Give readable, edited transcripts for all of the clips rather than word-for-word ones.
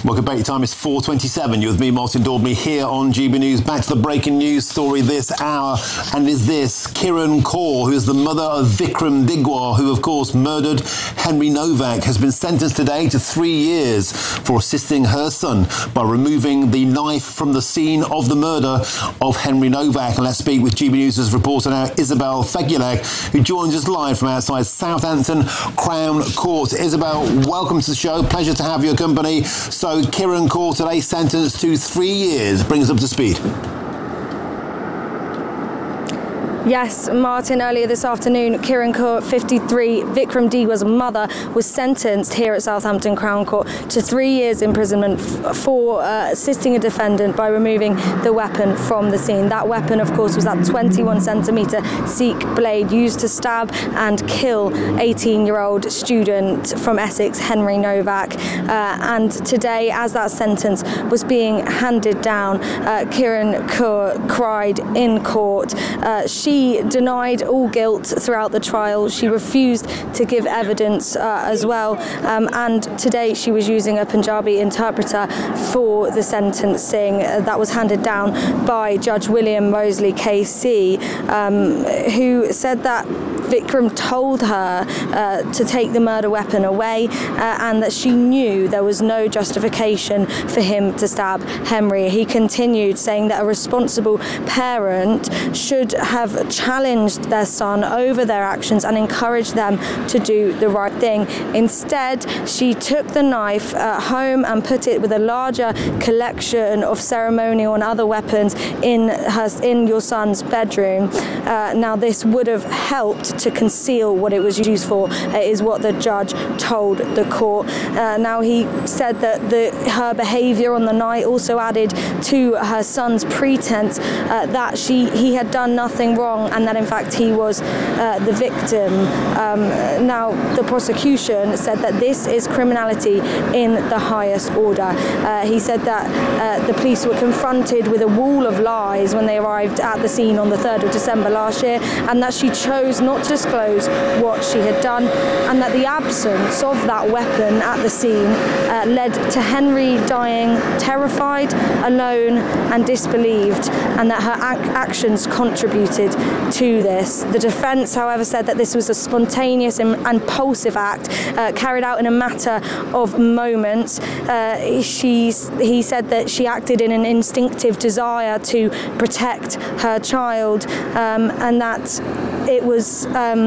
Welcome back. Your time is 4:27. You're with me, Martin Daubney, here on GB News. Back to the breaking news story this hour. And is this Kiran Kaur, who is the mother of Vikram Digwar, who, of course, murdered Henry Novak, has been sentenced today to 3 years for assisting her son by removing the knife from the scene of the murder of Henry Novak. And let's speak with GB News' reporter now, Isabel Fegulek, who joins us live from outside Southampton Crown Court. Isabel, welcome to the show. Pleasure to have your company. So Kiran Kaur today sentenced to 3 years. Bring us up to speed. Yes, Martin, earlier this afternoon, Kiran Kaur, 53, Vikram Digwar's mother, was sentenced here at Southampton Crown Court to 3 years imprisonment for assisting a defendant by removing the weapon from the scene. That weapon, of course, was that 21-centimetre Sikh blade used to stab and kill 18-year-old student from Essex, Henry Novak. And today, as that sentence was being handed down, Kiran Kaur cried in court. She denied all guilt throughout the trial. She refused to give evidence as well. And today she was using a Punjabi interpreter for the sentencing that was handed down by Judge William Mosley KC, who said that Vikram told her to take the murder weapon away and that she knew there was no justification for him to stab Henry. He continued saying that a responsible parent should have challenged their son over their actions and encouraged them to do the right thing. Instead, she took the knife home and put it with a larger collection of ceremonial and other weapons in your son's bedroom. Now, this would have helped to conceal what it was used for, is what the judge told the court. Now, he said that her behaviour on the night also added to her son's pretense that he had done nothing wrong and that in fact he was the victim. Now, the prosecution said that this is criminality in the highest order. He said that the police were confronted with a wall of lies when they arrived at the scene on the 3rd of December last year, and that she chose not to disclose what she had done, and that the absence of that weapon at the scene led to Henry dying terrified, alone and disbelieved, and that her actions contributed to this. The defence, however, said that this was a spontaneous and impulsive act carried out in a matter of moments. He said that she acted in an instinctive desire to protect her child, and that it was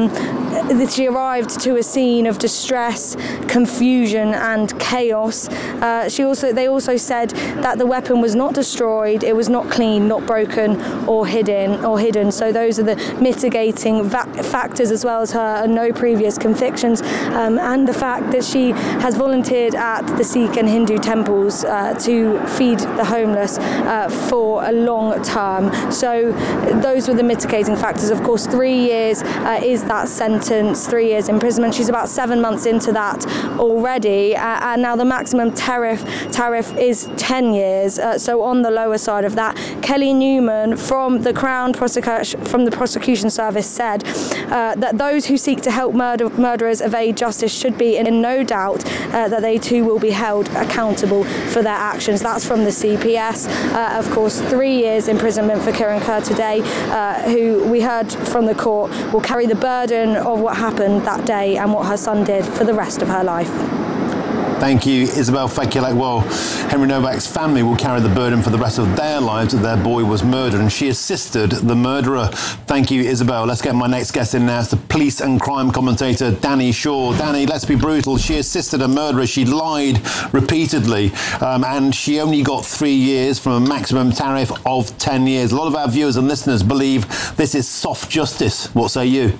that she arrived to a scene of distress, confusion and chaos. They also said that the weapon was not destroyed, it was not cleaned, not broken or hidden. So those are the mitigating factors, as well as her no previous convictions, and the fact that she has volunteered at the Sikh and Hindu temples to feed the homeless for a long term. So those were the mitigating factors. Of course, 3 years is that sentence, 3 years imprisonment. She's about 7 months into that already, and now the maximum tariff is 10 years, so on the lower side of that. Kelly Newman from the prosecution service said that those who seek to help murderers evade justice should be in no doubt that they too will be held accountable for their actions. That's from the CPS. Of course, 3 years imprisonment for Kiran Kaur today, who we heard from the court will carry the burden of what happened that day and what her son did for the rest of her life. Thank you, Isabel Fegulek. Well, Henry Novak's family will carry the burden for the rest of their lives that their boy was murdered, and she assisted the murderer. Thank you, Isabel. Let's get my next guest in now. It's the police and crime commentator, Danny Shaw. Danny, let's be brutal. She assisted a murderer. She lied repeatedly, and she only got 3 years from a maximum tariff of 10 years. A lot of our viewers and listeners believe this is soft justice. What say you?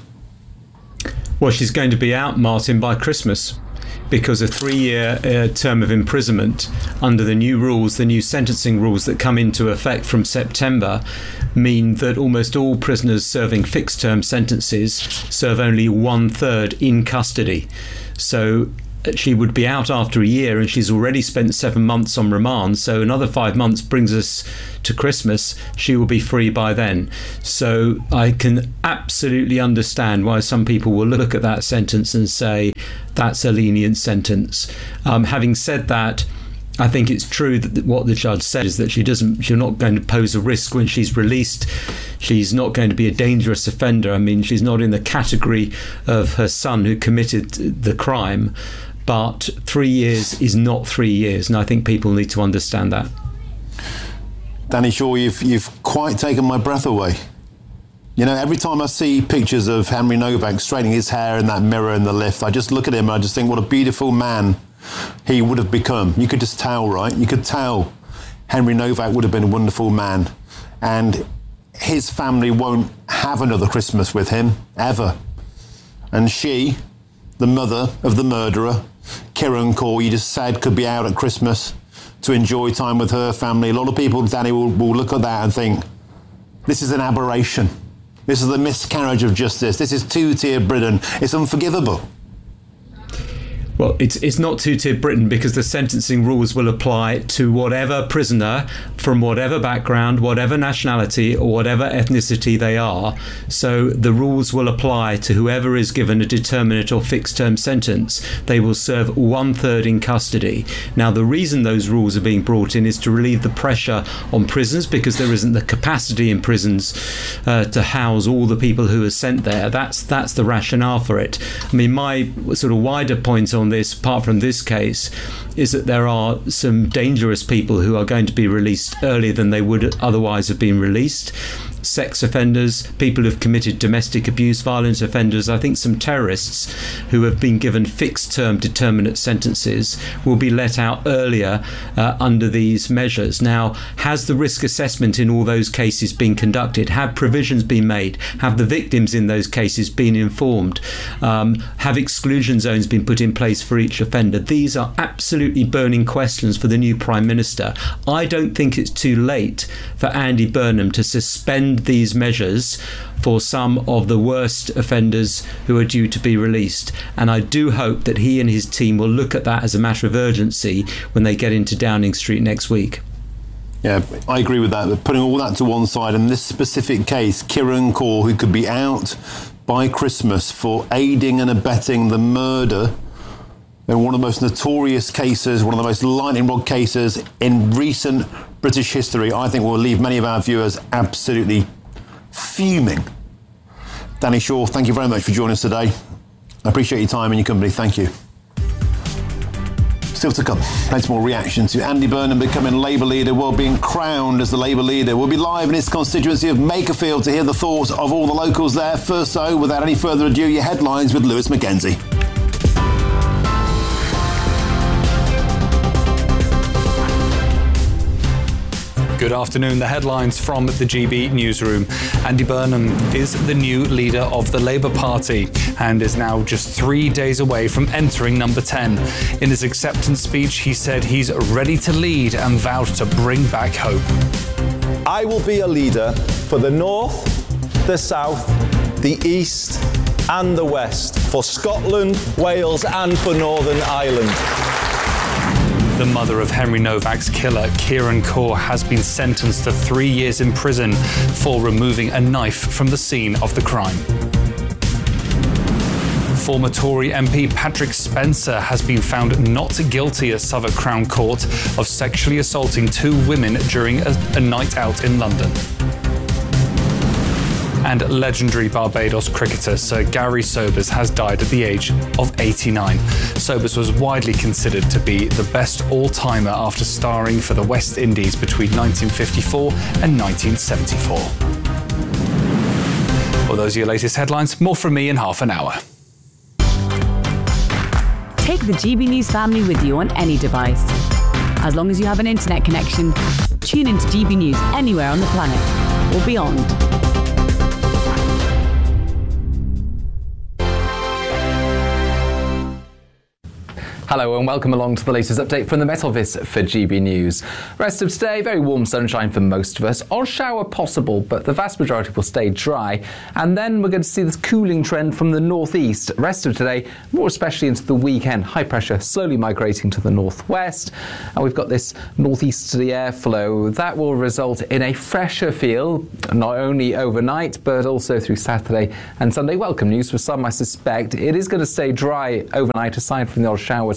Well, she's going to be out, Martin, by Christmas, because a 3-year term of imprisonment under the new rules, the new sentencing rules that come into effect from September, mean that almost all prisoners serving fixed term sentences serve only 1/3 in custody. So she would be out after a year, and she's already spent 7 months on remand, so another 5 months brings us to Christmas. She will be free by then. So I can absolutely understand why some people will look at that sentence and say that's a lenient sentence. Having said that, I think it's true that what the judge said is that she's not going to pose a risk when she's released. She's not going to be a dangerous offender. I mean, she's not in the category of her son who committed the crime. But 3 years is not 3 years, and I think people need to understand that. Danny Shaw, you've quite taken my breath away. You know, every time I see pictures of Henry Novak straightening his hair in that mirror in the lift, I just look at him and I just think what a beautiful man he would have become. You could just tell, right? You could tell Henry Novak would have been a wonderful man. And his family won't have another Christmas with him, ever. And she, the mother of the murderer, Kieran Kaur, you just said could be out at Christmas to enjoy time with her family. A lot of people, Danny, will look at that and think, this is an aberration. This is a miscarriage of justice. This is two-tier Britain. It's unforgivable. Well, it's not two-tier Britain because the sentencing rules will apply to whatever prisoner from whatever background, whatever nationality or whatever ethnicity they are. So the rules will apply to whoever is given a determinate or fixed term sentence. They will serve 1/3 in custody. Now, the reason those rules are being brought in is to relieve the pressure on prisons because there isn't the capacity in prisons to house all the people who are sent there. That's the rationale for it. I mean, my sort of wider point on this, apart from this case, is that there are some dangerous people who are going to be released earlier than they would otherwise have been released. Sex offenders, people who've committed domestic abuse, violent offenders. I think some terrorists who have been given fixed term determinate sentences will be let out earlier under these measures. Now, has the risk assessment in all those cases been conducted? Have provisions been made? Have the victims in those cases been informed? Have exclusion zones been put in place for each offender? These are absolutely burning questions for the new Prime Minister. I don't think it's too late for Andy Burnham to suspend these measures for some of the worst offenders who are due to be released. And I do hope that he and his team will look at that as a matter of urgency when they get into Downing Street next week. Yeah, I agree with that. But putting all that to one side, in this specific case, Kieran Kaur, who could be out by Christmas for aiding and abetting the murder in one of the most notorious cases, one of the most lightning rod cases in recent British history, I think will leave many of our viewers absolutely fuming. Danny Shaw, thank you very much for joining us today. I appreciate your time and your company. Thank you. Still to come, plenty more reaction to Andy Burnham becoming Labour leader, well, being crowned as the Labour leader. We'll be live in his constituency of Makerfield to hear the thoughts of all the locals there. First, so, without any further ado, your headlines with Lewis Mackenzie. Good afternoon. The headlines from the GB newsroom. Andy Burnham is the new leader of the Labour Party and is now just 3 days away from entering number 10. In his acceptance speech, he said he's ready to lead and vowed to bring back hope. I will be a leader for the North, the South, the East and the West, for Scotland, Wales and for Northern Ireland. The mother of Henry Novak's killer, Kieran Kaur, has been sentenced to 3 years in prison for removing a knife from the scene of the crime. Former Tory MP Patrick Spencer has been found not guilty at Southwark Crown Court of sexually assaulting 2 women during a night out in London. And legendary Barbados cricketer Sir Gary Sobers has died at the age of 89. Sobers was widely considered to be the best all-timer after starring for the West Indies between 1954 and 1974. Well, those are your latest headlines. More from me in half an hour. Take the GB News family with you on any device. As long as you have an internet connection, tune into GB News anywhere on the planet or beyond. Hello and welcome along to the latest update from the Met Office for GB News. Rest of today, very warm sunshine for most of us. Odd shower possible, but the vast majority will stay dry. And then we're going to see this cooling trend from the northeast. Rest of today, more especially into the weekend, high pressure slowly migrating to the northwest. And we've got this northeasterly airflow that will result in a fresher feel, not only overnight, but also through Saturday and Sunday. Welcome news for some, I suspect. It is going to stay dry overnight, aside from the odd shower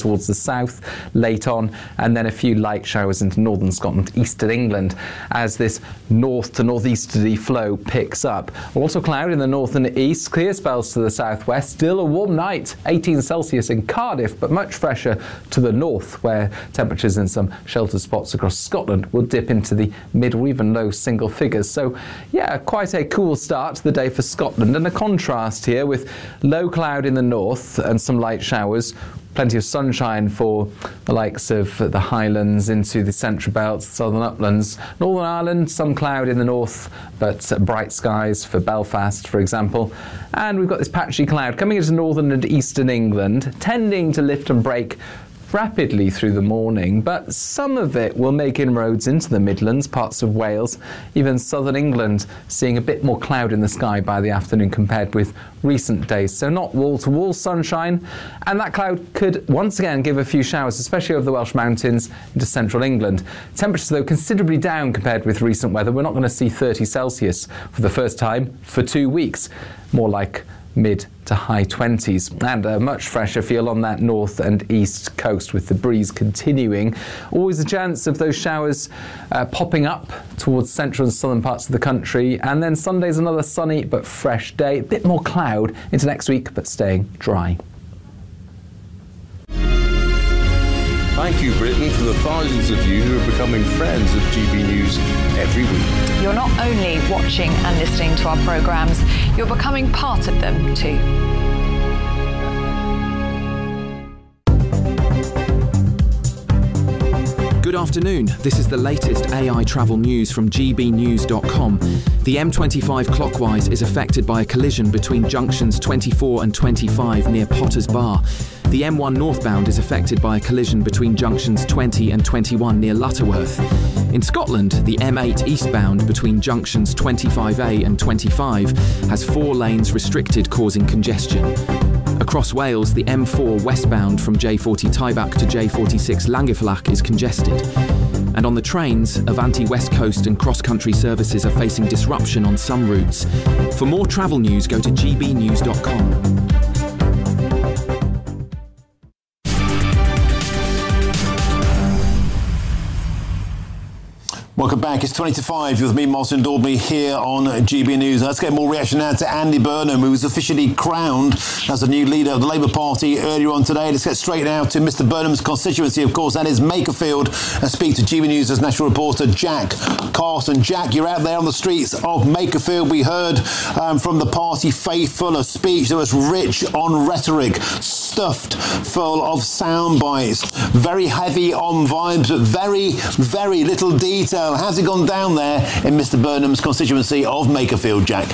towards the south late on, and then a few light showers into northern Scotland, eastern England, as this north to northeasterly flow picks up. Also cloud in the north and east, clear spells to the southwest, still a warm night, 18 Celsius in Cardiff, but much fresher to the north, where temperatures in some sheltered spots across Scotland will dip into the mid or even low single figures. So yeah, quite a cool start to the day for Scotland, and a contrast here with low cloud in the north and some light showers. Plenty of sunshine for the likes of the Highlands into the central belt, southern uplands. Northern Ireland, some cloud in the north, but bright skies for Belfast, for example. And we've got this patchy cloud coming into northern and eastern England, tending to lift and break rapidly through the morning, but some of it will make inroads into the Midlands, parts of Wales, even southern England, seeing a bit more cloud in the sky by the afternoon compared with recent days. So not wall-to-wall sunshine, and that cloud could once again give a few showers, especially over the Welsh mountains into central England. Temperatures, though, considerably down compared with recent weather. We're not going to see 30 Celsius for the first time for 2 weeks, more like mid to high 20s, and a much fresher feel on that north and east coast with the breeze continuing. Always a chance of those showers popping up towards central and southern parts of the country, and then Sunday's another sunny but fresh day, a bit more cloud into next week but staying dry. Thank you, Britain, for the thousands of you who are becoming friends of GB News every week. You're not only watching and listening to our programmes, you're becoming part of them too. Good afternoon. This is the latest AI travel news from gbnews.com. The M25 clockwise is affected by a collision between junctions 24 and 25 near Potters Bar. The M1 northbound is affected by a collision between junctions 20 and 21 near Lutterworth. In Scotland, the M8 eastbound between junctions 25A and 25 has 4 lanes restricted, causing congestion. Across Wales, the M4 westbound from J40 Tyback to J46 Llangefferlach is congested. And on the trains, Avanti West Coast and cross-country services are facing disruption on some routes. For more travel news, go to gbnews.com. Welcome back. It's 20 to 5 with me, Martin Daubney, here on GB News. Let's get more reaction now to Andy Burnham, who was officially crowned as the new leader of the Labour Party earlier on today. Let's get straight now to Mr Burnham's constituency, of course, and his Makerfield, and speak to GB News' national reporter Jack Carson. Jack, you're out there on the streets of Makerfield. We heard from the party faithful a speech that was rich on rhetoric, stuffed full of sound bites, very heavy on vibes, but very, very little detail. How's it gone down there in Mr Burnham's constituency of Makerfield, Jack?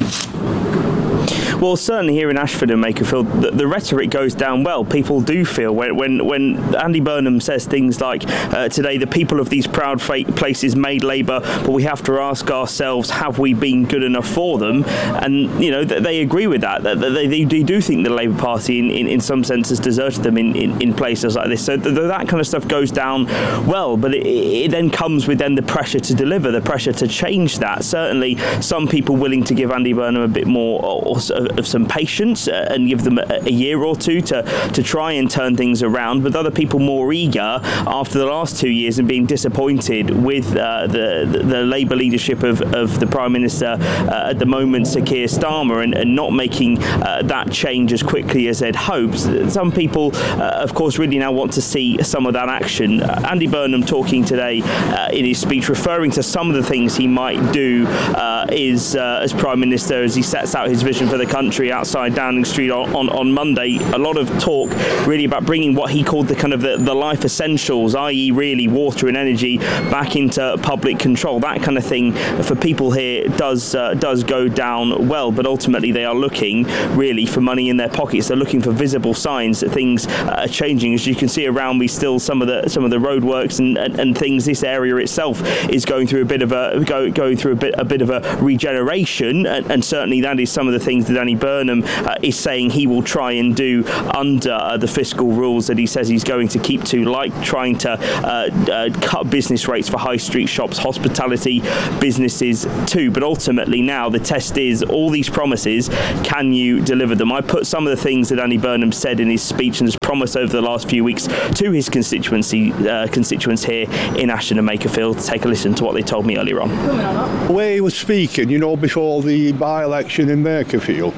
Well, certainly here in Ashford and Makerfield, the rhetoric goes down well. People do feel when Andy Burnham says things like today, the people of these proud places made Labour, but we have to ask ourselves, have we been good enough for them? And you know they agree with that. They do think the Labour Party in some sense has deserted them in places like this. So that kind of stuff goes down well, but it then comes with the pressure to deliver, the pressure to change that. Certainly some people willing to give Andy Burnham a bit more of some patience and give them a year or two to try and turn things around, with other people more eager after the last 2 years and being disappointed with the Labour leadership of the Prime Minister at the moment, Sir Keir Starmer, and not making that change as quickly as they'd hoped. Some people, of course, really now want to see some of that action. Andy Burnham talking today in his speech, referring to some of the things he might do as Prime Minister as he sets out his vision for the country outside Downing Street on Monday. A lot of talk really about bringing what he called the life essentials, i.e. really water and energy, back into public control. That kind of thing for people here does go down well, but ultimately they are looking really for money in their pockets. They're looking for visible signs that things are changing. As you can see around me, still some of the roadworks and things. This area itself is going through a bit of a regeneration, and certainly that is some of the things that Danny Burnham is saying he will try and do under the fiscal rules that he says he's going to keep to, like trying to cut business rates for high street shops, hospitality businesses too. But ultimately now the test is all these promises, can you deliver them? I put some of the things that Danny Burnham said in his speech and has promised over the last few weeks to his constituents here in Ashton and Makerfield. Take a listen to what they told me earlier on. The way he was speaking, before the by-election in Makerfield,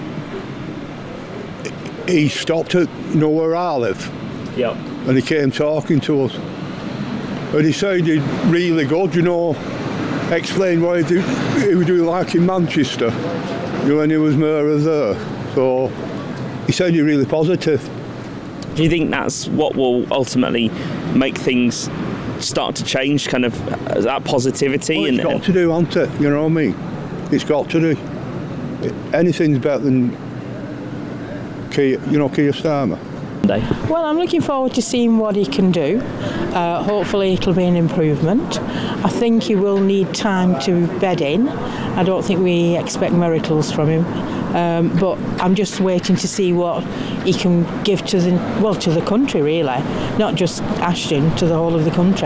he stopped at where I live. Yep. And he came talking to us. And he sounded really good, explained what he was doing like in Manchester, when he was mayor there. So he sounded really positive. Do you think that's what will ultimately make things start to change, kind of that positivity? Well, it's got to do, hasn't it? You know what I mean? It's got to do. Anything's better than Keir Starmer. Well, I'm looking forward to seeing what he can do. Hopefully it'll be an improvement. I think he will need time to bed in. I don't think we expect miracles from him. But I'm just waiting to see what he can give to the country, really. Not just Ashton, to the whole of the country.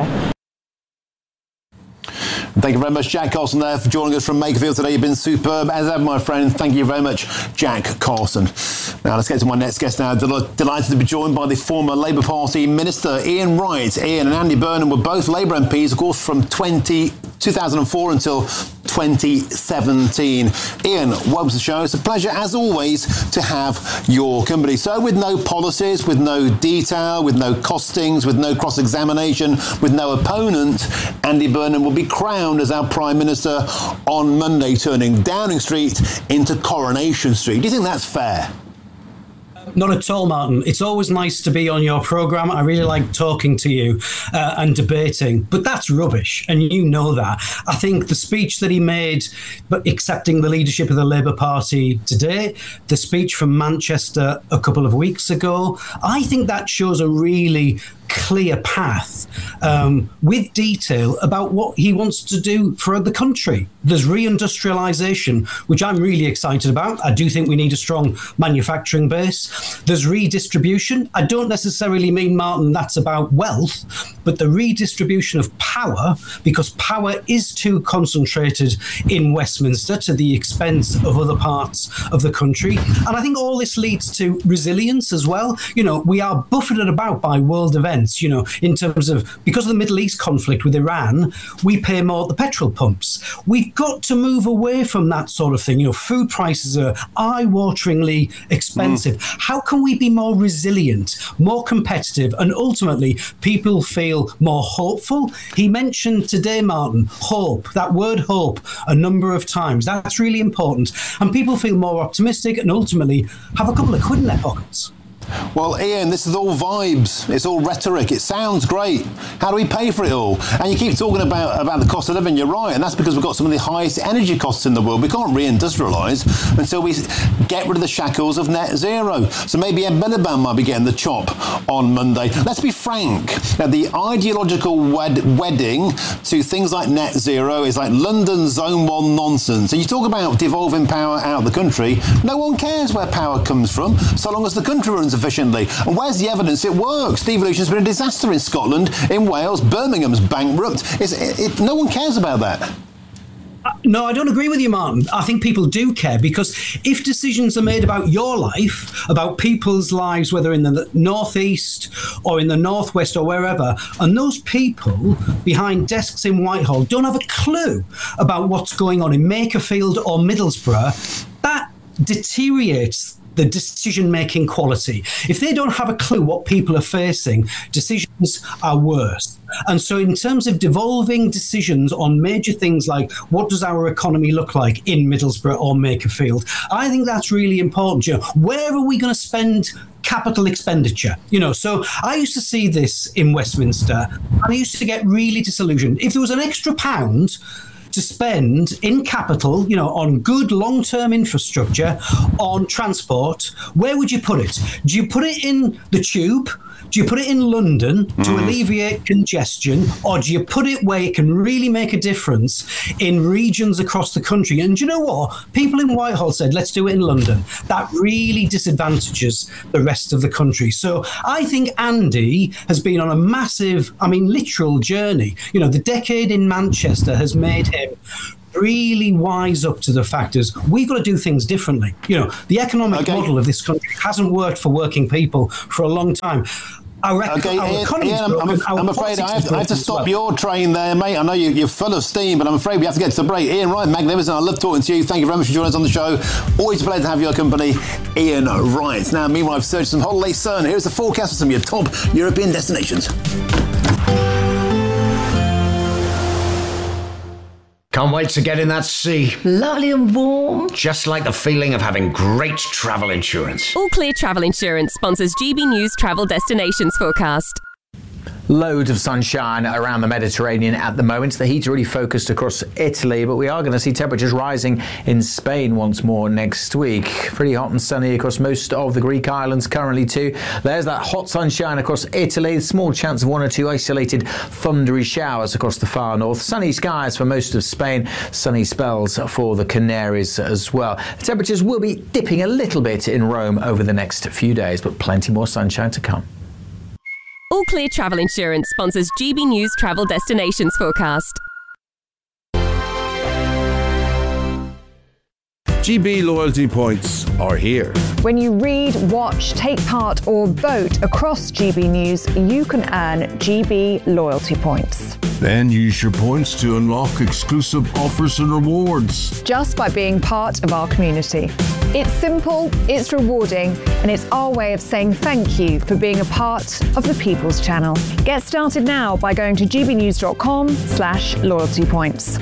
Thank you very much, Jack Carson, there for joining us from Makerfield today. You've been superb, as ever, my friend. Thank you very much, Jack Carson. Now, let's get to my next guest now. Delighted to be joined by the former Labour Party Minister, Ian Wright. Ian and Andy Burnham were both Labour MPs, of course, from 2004 until 2017. Ian, welcome to the show. It's a pleasure, as always, to have your company. So, with no policies, with no detail, with no costings, with no cross-examination, with no opponent, Andy Burnham will be crowned as our Prime Minister on Monday, turning Downing Street into Coronation Street. Do you think that's fair? Not at all, Martin. It's always nice to be on your programme. I really like talking to you and debating, but that's rubbish, and you know that. I think the speech that he made, but accepting the leadership of the Labour Party today, the speech from Manchester a couple of weeks ago, I think that shows a really clear path with detail about what he wants to do for the country. There's reindustrialisation, which I'm really excited about. I do think we need a strong manufacturing base. There's redistribution. I don't necessarily mean, Martin, that's about wealth, but the redistribution of power, because power is too concentrated in Westminster to the expense of other parts of the country. And I think all this leads to resilience as well. We are buffeted about by world events. In terms of, because of the Middle East conflict with Iran, we pay more at the petrol pumps. We've got to move away from that sort of thing. Food prices are eye-wateringly expensive. How can we be more resilient, more competitive, and ultimately people feel more hopeful? He mentioned today, Martin, hope, that word hope, a number of times. That's really important. And people feel more optimistic and ultimately have a couple of quid in their pockets. Well, Ian, this is all vibes. It's all rhetoric. It sounds great. How do we pay for it all? And you keep talking about the cost of living. You're right. And that's because we've got some of the highest energy costs in the world. We can't reindustrialise until we get rid of the shackles of net zero. So maybe Ed Miliband might be getting the chop on Monday. Let's be frank. Now, the ideological wedding to things like net zero is like London Zone 1 nonsense. And you talk about devolving power out of the country. No one cares where power comes from, so long as the country runs efficiently. And where's the evidence it works? Devolution's been a disaster in Scotland, in Wales. Birmingham's bankrupt. No one cares about that. No, I don't agree with you, Martin. I think people do care, because if decisions are made about your life, about people's lives, whether in the northeast or in the northwest or wherever, and those people behind desks in Whitehall don't have a clue about what's going on in Makerfield or Middlesbrough, that deteriorates the decision-making quality. If they don't have a clue what people are facing, decisions are worse. And so in terms of devolving decisions on major things like what does our economy look like in Middlesbrough or Makerfield, I think that's really important. Where are we going to spend capital expenditure? So I used to see this in Westminster, and I used to get really disillusioned. If there was an extra £1 to spend in capital, on good long-term infrastructure, on transport, where would you put it? Do you put it in the tube? Do you put it in London to alleviate congestion, or do you put it where it can really make a difference in regions across the country? And do you know what? People in Whitehall said, let's do it in London. That really disadvantages the rest of the country. So I think Andy has been on a massive, literal journey. You know, the decade in Manchester has made him really wise up to the fact is we've got to do things differently. You know, the economic model of this country hasn't worked for working people for a long time. I'm afraid I have to stop your train there, mate. I know you're full of steam, but I'm afraid we have to get to the break. Ian Wright, magnificent. I love talking to you. Thank you very much for joining us on the show. Always a pleasure to have your company, Ian Wright. Now, meanwhile, I've searched some holiday sun. Here's the forecast for some of your top European destinations. Can't wait to get in that sea. Lovely and warm. Just like the feeling of having great travel insurance. All Clear Travel Insurance sponsors GB News Travel Destinations Forecast. Loads of sunshine around the Mediterranean at the moment. The heat's really focused across Italy, but we are going to see temperatures rising in Spain once more next week. Pretty hot and sunny across most of the Greek islands currently too. There's that hot sunshine across Italy. Small chance of 1 or 2 isolated thundery showers across the far north. Sunny skies for most of Spain. Sunny spells for the Canaries as well. The temperatures will be dipping a little bit in Rome over the next few days, but plenty more sunshine to come. All Clear Travel Insurance sponsors GB News Travel Destinations Forecast. GB loyalty points are here. When you read, watch, take part or vote across GB News, you can earn GB loyalty points. Then use your points to unlock exclusive offers and rewards. Just by being part of our community. It's simple, it's rewarding, and it's our way of saying thank you for being a part of the People's Channel. Get started now by going to gbnews.com/loyalty points.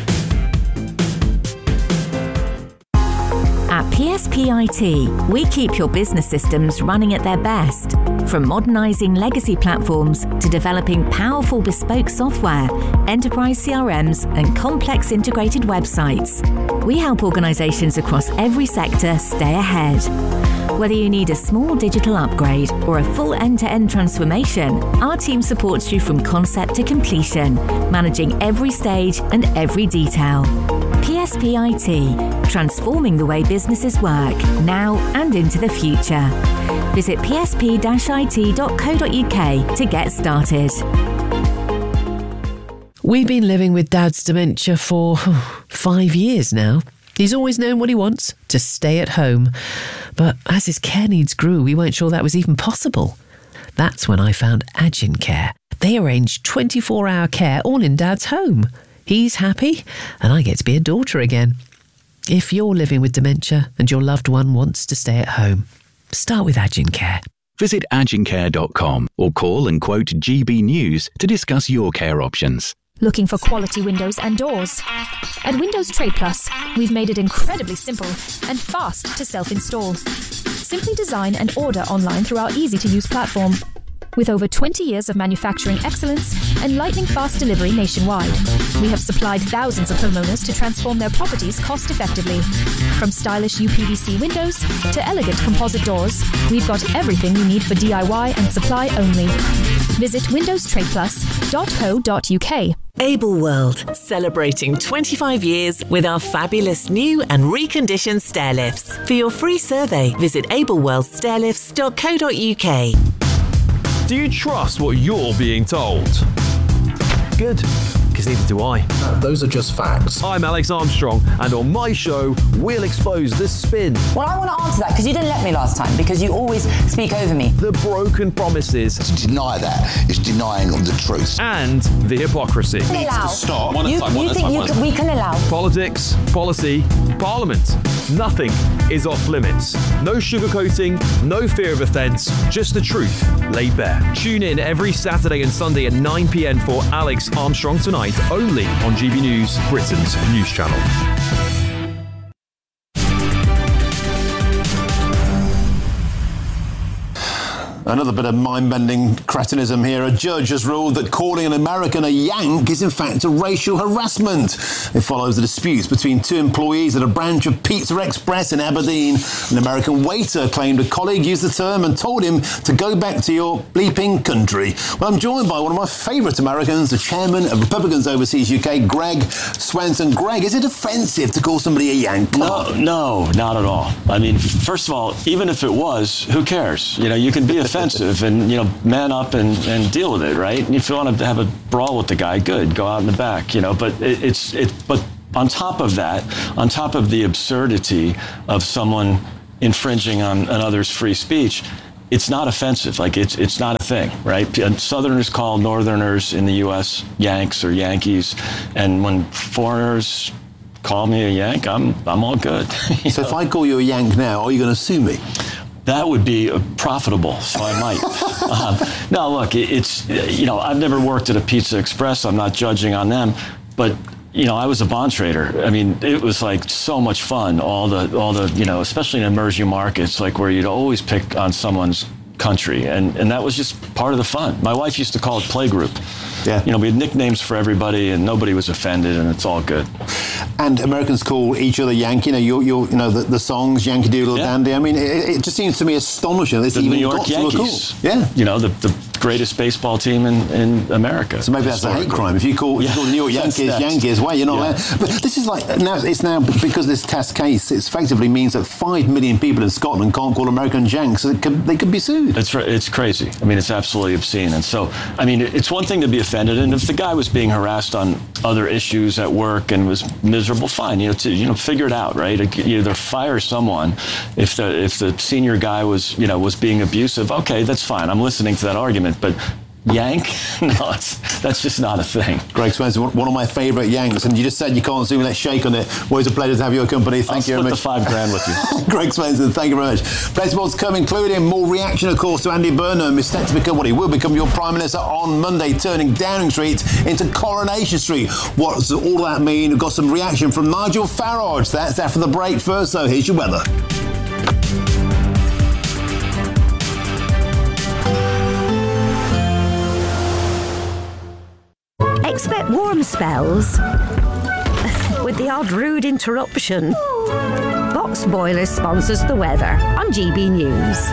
At PSP IT, we keep your business systems running at their best. From modernising legacy platforms to developing powerful bespoke software, enterprise CRMs and complex integrated websites, we help organisations across every sector stay ahead. Whether you need a small digital upgrade or a full end-to-end transformation, our team supports you from concept to completion, managing every stage and every detail. PSP IT, transforming the way businesses work, now and into the future. Visit psp-it.co.uk to get started. We've been living with Dad's dementia for 5 years now. He's always known what he wants, to stay at home. But as his care needs grew, we weren't sure that was even possible. That's when I found Agincare. They arrange 24-hour care all in Dad's home. He's happy, and I get to be a daughter again. If you're living with dementia and your loved one wants to stay at home, start with Agincare. Visit agincare.com or call and quote GB News to discuss your care options. Looking for quality windows and doors? At Windows Trade Plus, we've made it incredibly simple and fast to self-install. Simply design and order online through our easy-to-use platform. With over 20 years of manufacturing excellence and lightning-fast delivery nationwide, we have supplied thousands of homeowners to transform their properties cost-effectively. From stylish UPVC windows to elegant composite doors, we've got everything you need for DIY and supply only. Visit windowstradeplus.co.uk. Able World, celebrating 25 years with our fabulous new and reconditioned stair lifts. For your free survey, visit ableworldstairlifts.co.uk. Do you trust what you're being told? Good, because neither do I. Those are just facts. I'm Alex Armstrong, and on my show, we'll expose the spin. Well, I want to answer that, because you didn't let me last time, because you always speak over me. The broken promises. To deny that is denying the truth. And the hypocrisy. Needs to stop. You think we can allow? Politics, policy, parliament. Nothing is off limits. No sugarcoating, no fear of offence, just the truth laid bare. Tune in every Saturday and Sunday at 9 p.m. for Alex Armstrong Tonight, only on GB News, Britain's news channel. Another bit of mind-bending cretinism here. A judge has ruled that calling an American a Yank is in fact a racial harassment. It follows a dispute between two employees at a branch of Pizza Express in Aberdeen. An American waiter claimed a colleague used the term and told him to go back to your bleeping country. Well, I'm joined by one of my favourite Americans, the chairman of Republicans Overseas UK, Greg Swenson. Greg, is it offensive to call somebody a Yank? No, not at all. I mean, first of all, even if it was, who cares? You know, you can be offensive and, you know, man up and deal with it, right? And if you want to have a brawl with the guy, good, go out in the back, you know, but but on top of that, on top of the absurdity of someone infringing on another's free speech, it's not offensive. Like, it's not a thing, right? Southerners call Northerners in the U.S. Yanks or Yankees, and when foreigners call me a Yank, I'm all good. So if I call you a Yank now, are you going to sue me? That would be profitable, so I might. No, look, it's, you know, I've never worked at a Pizza Express. I'm not judging on them, but you know, I was a bond trader. I mean, it was like so much fun. All the, you know, especially in emerging markets, like where you'd always pick on someone's country, and that was just part of the fun. My wife used to call it playgroup. Yeah. You know, we had nicknames for everybody, and nobody was offended, and it's all good. And Americans call each other Yankee. You know, the songs Yankee Doodle Dandy. I mean, it just seems to me astonishing. This the even New York got Yankees. So cool. Yeah. You know, the greatest baseball team in America. So maybe that's a hate crime. If you call the New York Yankees Yankees, well, you're not allowed. But this is like, now because this test case, it effectively means that 5 million people in Scotland can't call Americans Yanks, so they could be sued. It's crazy. I mean, it's absolutely obscene. And so, I mean, it's one thing to be offended, and if the guy was being harassed on other issues at work and was miserable, fine. You know, figure it out, right? You either fire someone if the senior guy was being abusive. Okay, that's fine. I'm listening to that argument, but Yank? No, that's just not a thing. Greg Swenson, one of my favourite Yanks, and you just said you can't zoom. Let's shake on it. Always a pleasure to have your company. Thank you very much. I'll split the $5,000 with you. Greg Swenson, thank you very much. Plenty more to come, including more reaction, of course, to Andy Burnham. He's set to become what he will become your Prime Minister on Monday, turning Downing Street into Coronation Street. What does all that mean? We've got some reaction from Nigel Farage. That's after the break. First, though, here's your weather. Expect warm spells with the odd rude interruption. Box Boilers sponsors the weather on GB News.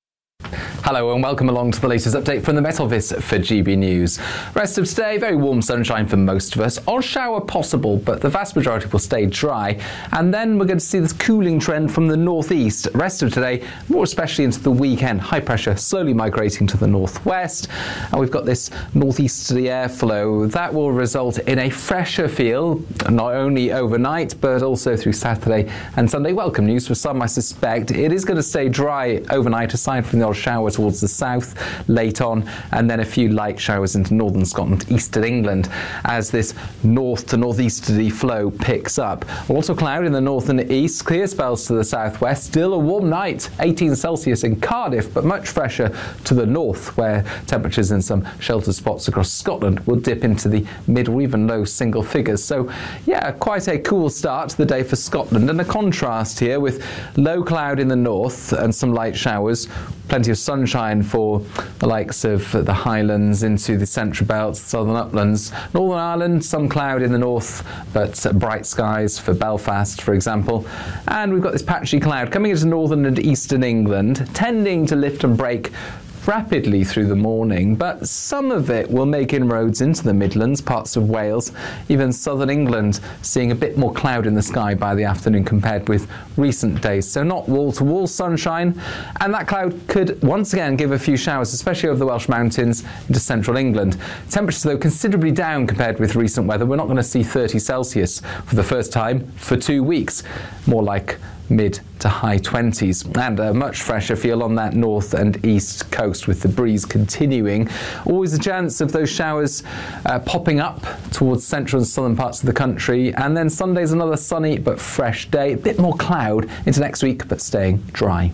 Hello and welcome along to the latest update from the Met Office for GB News. Rest of today, very warm sunshine for most of us. Odd shower possible, but the vast majority will stay dry. And then we're going to see this cooling trend from the northeast. Rest of today, more especially into the weekend. High pressure slowly migrating to the northwest. And we've got this northeasterly airflow that will result in a fresher feel, not only overnight, but also through Saturday and Sunday. Welcome news for some, I suspect. It is going to stay dry overnight, aside from the odd shower towards the south late on, and then a few light showers into northern Scotland, eastern England, as this north to northeasterly flow picks up. Also cloud in the north and east, clear spells to the southwest, still a warm night, 18 Celsius in Cardiff, but much fresher to the north, where temperatures in some sheltered spots across Scotland will dip into the mid or even low single figures. So yeah, quite a cool start to the day for Scotland, and a contrast here with low cloud in the north and some light showers, plenty of sunshine for the likes of the Highlands into the central belt, southern uplands. Northern Ireland, some cloud in the north, but bright skies for Belfast, for example. And we've got this patchy cloud coming into northern and eastern England, tending to lift and break rapidly through the morning, but some of it will make inroads into the Midlands, parts of Wales, even southern England, seeing a bit more cloud in the sky by the afternoon compared with recent days. So not wall-to-wall sunshine, and that cloud could once again give a few showers, especially over the Welsh mountains into central England. Temperatures, though, considerably down compared with recent weather. We're not going to see 30 Celsius for the first time for 2 weeks, more like mid to high 20s, and a much fresher feel on that north and east coast with the breeze continuing. Always a chance of those showers popping up towards central and southern parts of the country, and then Sunday's another sunny but fresh day, a bit more cloud into next week but staying dry.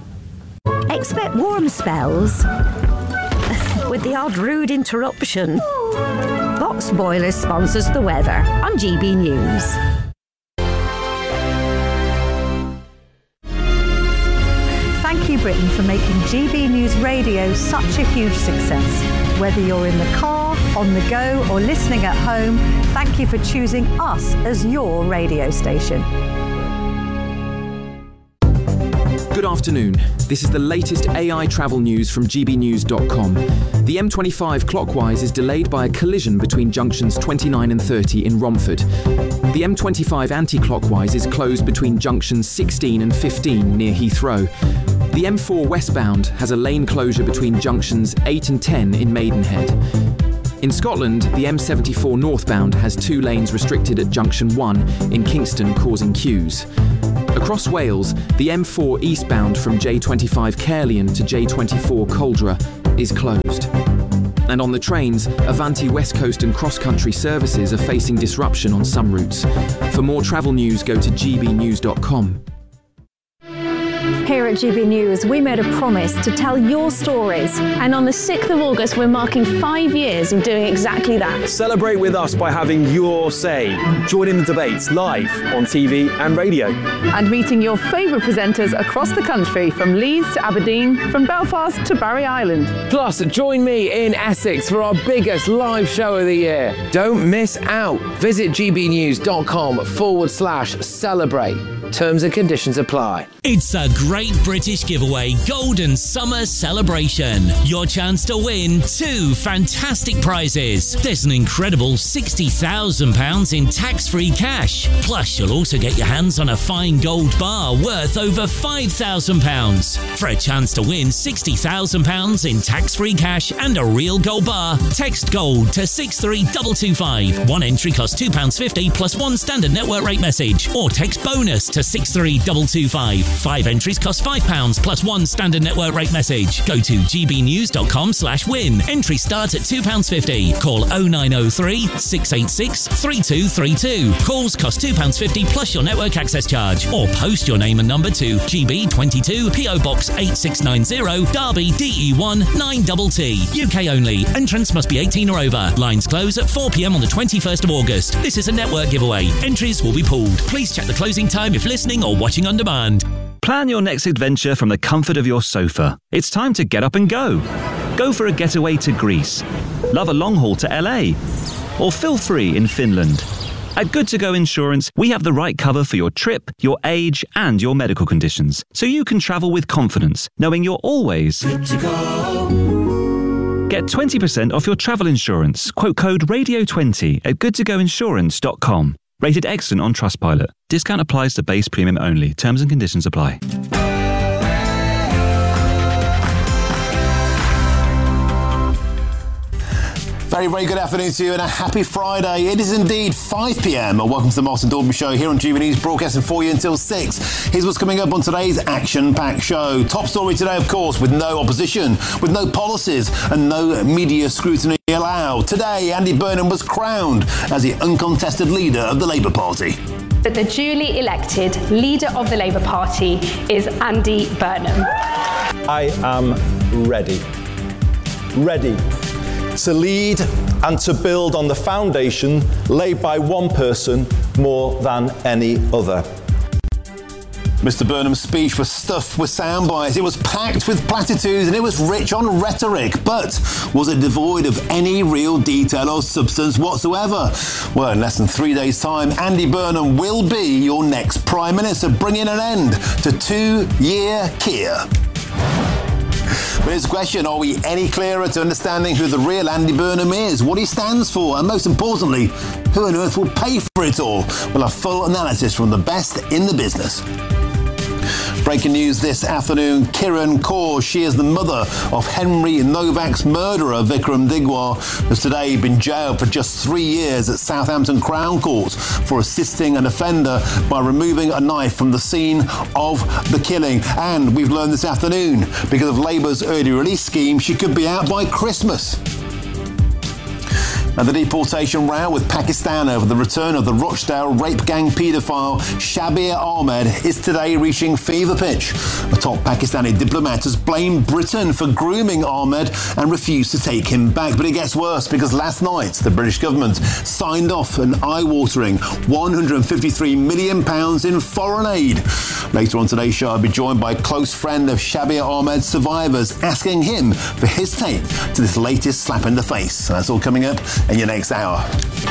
Expect warm spells with the odd rude interruption. Box Boilers sponsors the weather on GB News. Thank you, Britain. Martin for making GB News Radio such a huge success. Whether you're in the car, on the go, or listening at home, thank you for choosing us as your radio station. Good afternoon. This is the latest AI travel news from gbnews.com. The M25 clockwise is delayed by a collision between junctions 29 and 30 in Romford. The M25 anti-clockwise is closed between junctions 16 and 15 near Heathrow. The M4 westbound has a lane closure between junctions 8 and 10 in Maidenhead. In Scotland, the M74 northbound has 2 lanes restricted at junction 1 in Kingston, causing queues. Across Wales, the M4 eastbound from J25 Caerleon to J24 Coldra is closed. And on the trains, Avanti West Coast and Cross Country services are facing disruption on some routes. For more travel news, go to gbnews.com. Here at GB News, we made a promise to tell your stories. And on the 6th of August, we're marking 5 years of doing exactly that. Celebrate with us by having your say. Join in the debates live on TV and radio. And meeting your favourite presenters across the country, from Leeds to Aberdeen, from Belfast to Barry Island. Plus, join me in Essex for our biggest live show of the year. Don't miss out. Visit gbnews.com/celebrate. Terms and conditions apply. It's a Great British Giveaway Golden Summer Celebration. Your chance to win 2 fantastic prizes. There's an incredible £60,000 in tax-free cash. Plus, you'll also get your hands on a fine gold bar worth over £5,000. For a chance to win £60,000 in tax-free cash and a real gold bar, text GOLD to 63225. One entry costs £2.50 plus 1 standard network rate message, or text BONUS to 63225. 5 entries cost £5 plus 1 standard network rate message. Go to gbnews.com/win. Entry starts at £2.50. Call 0903 686 3232. Calls cost £2.50 plus your network access charge. Or post your name and number to GB22 PO Box 8690 Derby DE1 9TT. UK only. Entrance must be 18 or over. Lines close at 4 p.m. on the 21st of August. This is a network giveaway. Entries will be pooled. Please check the closing time if listening or watching on demand. Plan your next adventure from the comfort of your sofa. It's time to get up and go. Go for a getaway to Greece. Love a long haul to LA. Or feel free in Finland. At Good To Go Insurance, we have the right cover for your trip, your age, and your medical conditions, so you can travel with confidence, knowing you're always good to go. Get 20% off your travel insurance. Quote code RADIO20 at goodtogoinsurance.com. Rated excellent on Trustpilot. Discount applies to base premium only. Terms and conditions apply. Very, very good afternoon to you and a happy Friday. It is indeed 5 p.m. and welcome to the Martin Daubney Show here on GB News, broadcasting for you until 6. Here's what's coming up on today's action-packed show. Top story today, of course, with no opposition, with no policies and no media scrutiny allowed. Today, Andy Burnham was crowned as the uncontested leader of the Labour Party. That the duly elected leader of the Labour Party is Andy Burnham. I am ready to lead and to build on the foundation laid by one person more than any other. Mr. Burnham's speech was stuffed with sound bites. It was packed with platitudes and it was rich on rhetoric. But was it devoid of any real detail or substance whatsoever? Well, in less than 3 days' time, Andy Burnham will be your next Prime Minister, bringing an end to 2-year Keir. But here's the question, are we any clearer to understanding who the real Andy Burnham is, what he stands for, and most importantly, who on earth will pay for it all? We'll have full analysis from the best in the business. Breaking news this afternoon, Kiran Kaur, she is the mother of Henry Novak's murderer, Vikram Digwar, has today been jailed for just 3 years at Southampton Crown Court for assisting an offender by removing a knife from the scene of the killing. And we've learned this afternoon, because of Labour's early release scheme, she could be out by Christmas. And the deportation row with Pakistan over the return of the Rochdale rape gang paedophile Shabir Ahmed is today reaching fever pitch. A top Pakistani diplomat has blamed Britain for grooming Ahmed and refused to take him back. But it gets worse because last night the British government signed off an eye-watering £153 million in foreign aid. Later on today's show, I'll be joined by a close friend of Shabir Ahmed's survivors, asking him for his take to this latest slap in the face. And that's all coming up in your next hour.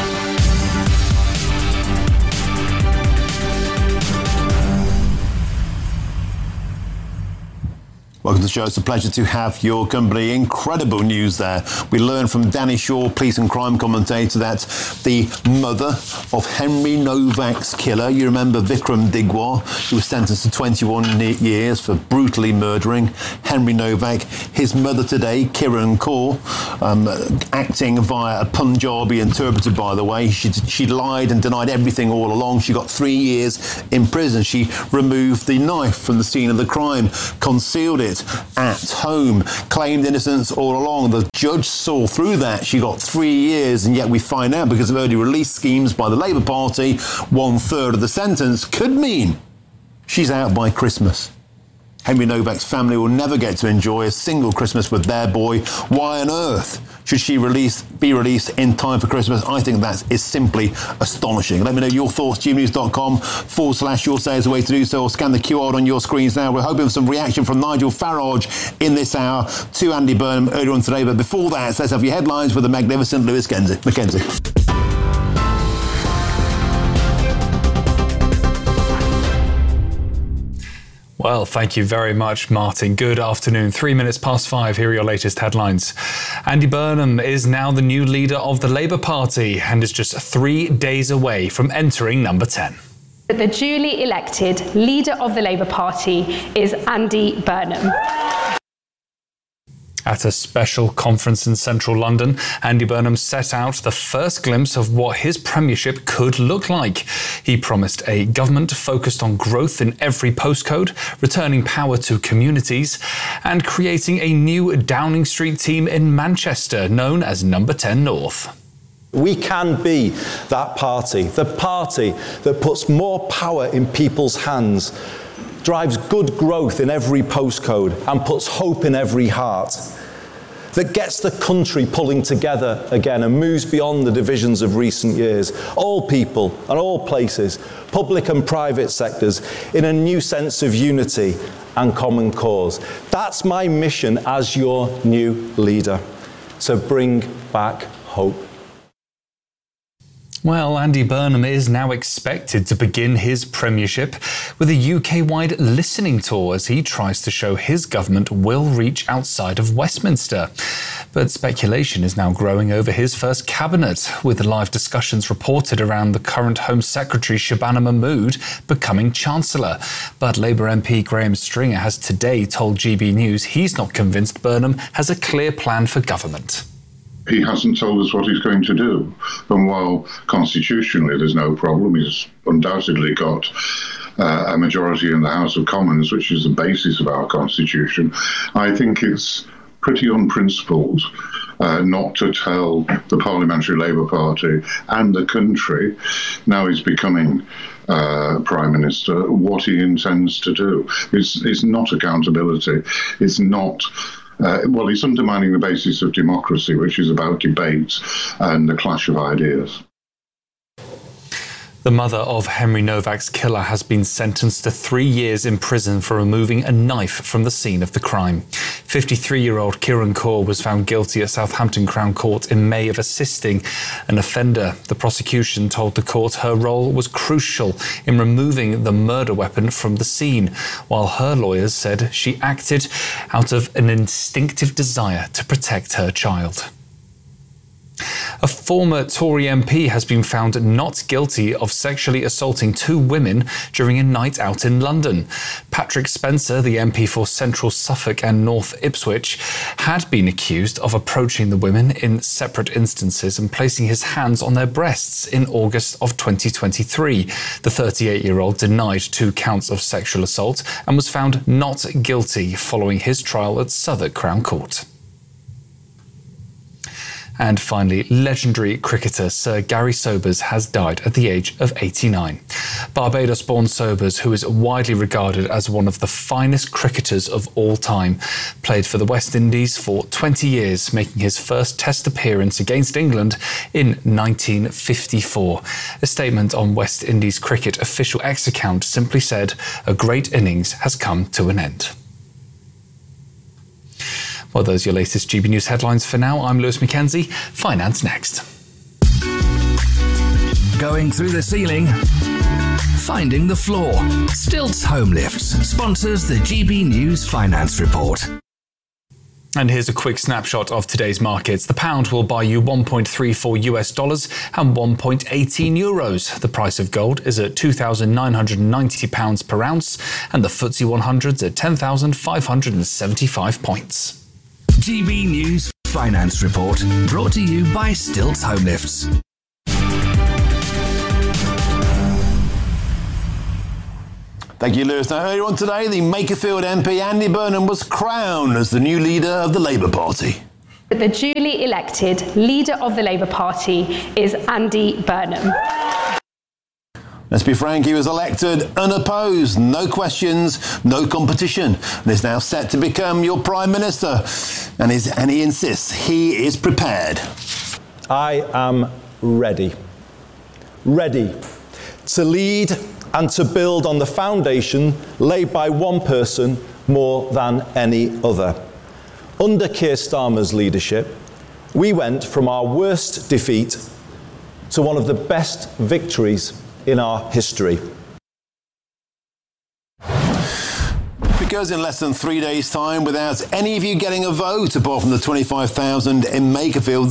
Welcome to the show. It's a pleasure to have your company. Incredible news there. We learned from Danny Shaw, police and crime commentator, that the mother of Henry Novak's killer, you remember Vikram Digwar, who was sentenced to 21 years for brutally murdering Henry Novak. His mother today, Kiran Kaur, acting via a Punjabi interpreter, by the way. She lied and denied everything all along. She got 3 years in prison. She removed the knife from the scene of the crime, concealed it at home, claimed innocence all along. The judge saw through that. She got 3 years, and yet we find out, because of early release schemes by the Labour Party, 1/3 of the sentence could mean she's out by Christmas. Henry Novak's family will never get to enjoy a single Christmas with their boy. Why on earth should she be released in time for Christmas? I think that is simply astonishing. Let me know your thoughts. gbnews.com/your say is the way to do so, or scan the QR on your screens now. We're hoping for some reaction from Nigel Farage in this hour to Andy Burnham earlier on today. But before that, let's have your headlines with the magnificent Lewis Mackenzie. Well, thank you very much, Martin. Good afternoon. 3 minutes past 5. Here are your latest headlines. Andy Burnham is now the new leader of the Labour Party and is just 3 days away from entering number 10. The duly elected leader of the Labour Party is Andy Burnham. At a special conference in central London, Andy Burnham set out the first glimpse of what his premiership could look like. He promised a government focused on growth in every postcode, returning power to communities, and creating a new Downing Street team in Manchester, known as Number 10 North. We can be that party, the party that puts more power in people's hands, drives good growth in every postcode, and puts hope in every heart, that gets the country pulling together again and moves beyond the divisions of recent years. All people and all places, public and private sectors, in a new sense of unity and common cause. That's my mission as your new leader, to bring back hope. Well, Andy Burnham is now expected to begin his premiership with a UK-wide listening tour as he tries to show his government will reach outside of Westminster. But speculation is now growing over his first cabinet, with live discussions reported around the current Home Secretary Shabana Mahmood becoming Chancellor. But Labour MP Graham Stringer has today told GB News he's not convinced Burnham has a clear plan for government. He hasn't told us what he's going to do. And while constitutionally there's no problem, he's undoubtedly got a majority in the House of Commons, which is the basis of our constitution, I think it's pretty unprincipled not to tell the Parliamentary Labour Party and the country, now he's becoming Prime Minister, what he intends to do. It's not accountability. It's not... it's undermining the basis of democracy, which is about debate and the clash of ideas. The mother of Henry Novak's killer has been sentenced to 3 years in prison for removing a knife from the scene of the crime. 53-year-old Kiran Kaur was found guilty at Southampton Crown Court in May of assisting an offender. The prosecution told the court her role was crucial in removing the murder weapon from the scene, while her lawyers said she acted out of an instinctive desire to protect her child. A former Tory MP has been found not guilty of sexually assaulting 2 women during a night out in London. Patrick Spencer, the MP for Central Suffolk and North Ipswich, had been accused of approaching the women in separate instances and placing his hands on their breasts in August of 2023. The 38-year-old denied 2 counts of sexual assault and was found not guilty following his trial at Southwark Crown Court. And finally, legendary cricketer Sir Gary Sobers has died at the age of 89. Barbados-born Sobers, who is widely regarded as one of the finest cricketers of all time, played for the West Indies for 20 years, making his first Test appearance against England in 1954. A statement on West Indies Cricket official X account simply said, "A great innings has come to an end." Well, those are your latest GB News headlines for now. I'm Lewis Mackenzie. Finance next. Going through the ceiling, finding the floor. Stilts Home Lifts sponsors the GB News Finance Report. And here's a quick snapshot of today's markets. The pound will buy you $1.34 and 1.18 euros. The price of gold is at £2,990 per ounce, and the FTSE 100's at 10,575 points. GB News Finance Report, brought to you by Stilts Home Lifts. Thank you, Lewis. Now, earlier on today, the Makerfield MP Andy Burnham was crowned as the new leader of the Labour Party. The duly elected leader of the Labour Party is Andy Burnham. Let's be frank, he was elected unopposed, no questions, no competition, and is now set to become your Prime Minister. And he insists he is prepared. I am ready. Ready to lead and to build on the foundation laid by one person more than any other. Under Keir Starmer's leadership, we went from our worst defeat to one of the best victories in our history. Because in less than 3 days' time, without any of you getting a vote, apart from the 25,000 in Makerfield,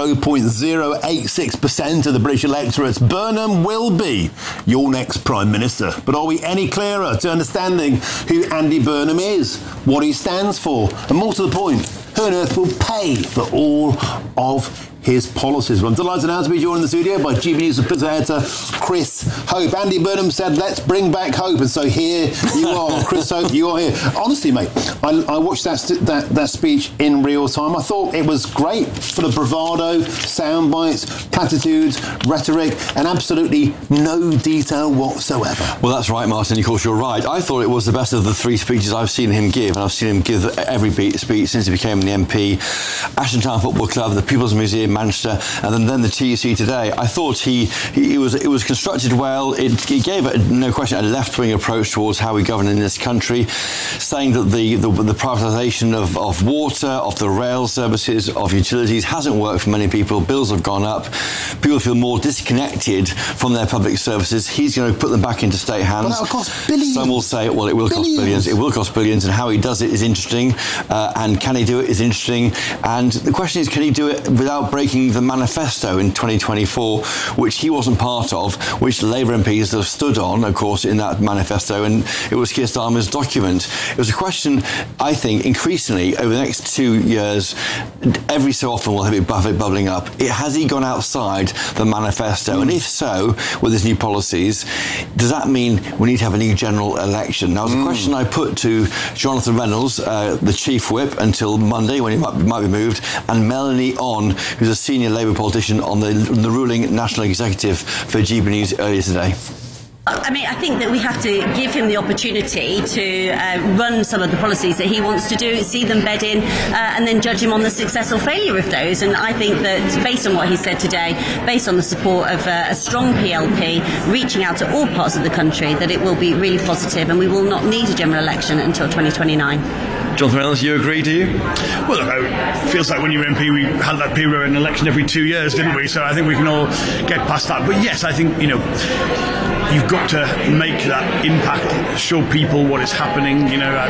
0.086% of the British electorate, Burnham will be your next Prime Minister. But are we any clearer to understanding who Andy Burnham is, what he stands for, and more to the point, who on earth will pay for all of his policies? Well, I'm delighted now to be joined in the studio by GB News presenter Chris Hope. Andy Burnham said, "Let's bring back hope," and so here you are, Chris Hope. You are here. Honestly, mate, I watched that speech in real time. I thought it was great, full of bravado, sound bites, platitudes, rhetoric, and absolutely no detail whatsoever. Well, that's right, Martin. Of course, you're right. I thought it was the best of the three speeches I've seen him give, and I've seen him give every speech since he became the MP. Ashton Town Football Club, the People's Museum, Manchester, and then the TUC today. I thought it was constructed well. It gave no question a left-wing approach towards how we govern in this country, saying that the privatisation of water, of the rail services, of utilities hasn't worked for many people. Bills have gone up. People feel more disconnected from their public services. He's going to put them back into state hands. But that'll cost billions. Some will say, well, it will cost billions. It will cost billions, and how he does it is interesting, and can he do it is interesting. And the question is, can he do it without breaking the manifesto in 2024, which he wasn't part of, which Labour MPs have stood on, of course, in that manifesto, and it was Keir Starmer's document. It was a question, I think, increasingly over the next 2 years, every so often we'll have it bubbling up. Has he gone outside the manifesto? And if so, with his new policies, does that mean we need to have a new general election? Now, it was a question I put to Jonathan Reynolds, the Chief Whip, until Monday, when he might be moved, and Melanie On, who's a senior Labour politician on the ruling National Executive for GB News earlier today. I mean, I think that we have to give him the opportunity to run some of the policies that he wants to do, see them bed in, and then judge him on the success or failure of those. And I think that based on what he said today, based on the support of a strong PLP reaching out to all parts of the country, that it will be really positive and we will not need a general election until 2029. Jonathan Reynolds, you agree, do you? Well, it feels like when you were MP, we had that period of an election every 2 years, didn't we? So I think we can all get past that. But yes, I think, you've got to make that impact, show people what is happening.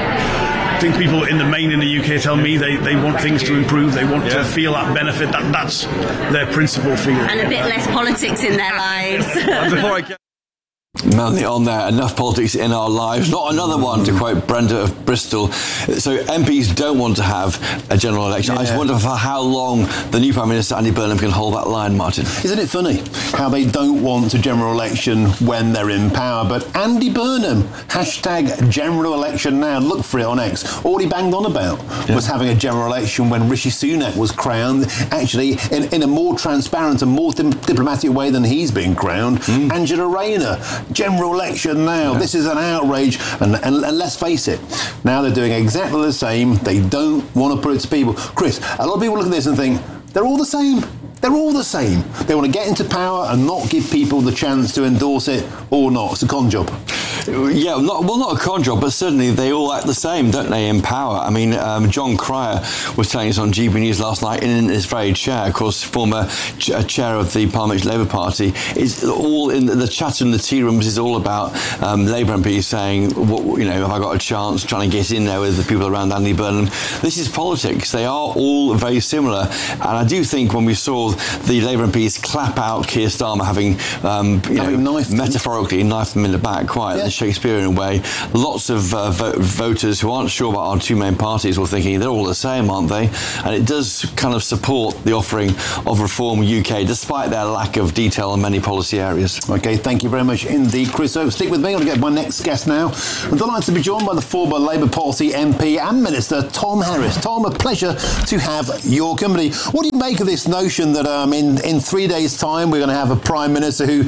I think people in the main in the UK tell me they want things to improve, they want to feel that benefit, that's their principal feeling. And a bit less politics in their lives. Melanie, on there, enough politics in our lives. Not another one, to quote Brenda of Bristol. So MPs don't want to have a general election. I just wonder for how long the new Prime Minister, Andy Burnham, can hold that line, Martin. Isn't it funny how they don't want a general election when they're in power? But Andy Burnham, hashtag general election now, look for it on X. All he banged on about was having a general election when Rishi Sunak was crowned, actually in a more transparent and more diplomatic way than he's been crowned. Angela Rayner, general election now. This is an outrage. And let's face it, now they're doing exactly the same. They don't want to put it to people. Chris, a lot of people look at this and think, they're all the same. They're all the same. They want to get into power and not give people the chance to endorse it or not. It's a con job. Yeah, not a con job, but certainly they all act the same, don't they, in power? I mean, John Cryer was telling us on GB News last night in his very chair, of course, former chair of the Parliamentary Labour Party, is all in the chat in the tea rooms is all about Labour MPs saying, have I got a chance, trying to get in there with the people around Andy Burnham. This is politics. They are all very similar. And I do think when we saw the Labour MPs clap out Keir Starmer having, metaphorically knifed them in the back, quite in the Shakespearean way, lots of voters who aren't sure about our two main parties were thinking they're all the same, aren't they? And it does kind of support the offering of Reform UK, despite their lack of detail on many policy areas. OK, thank you very much indeed, Chris. So stick with me. I'm going to get my next guest now. I'm delighted to be joined by the former Labour Party MP and Minister, Tom Harris. Tom, a pleasure to have your company. What do you make of this notion that in 3 days' time we're going to have a Prime Minister who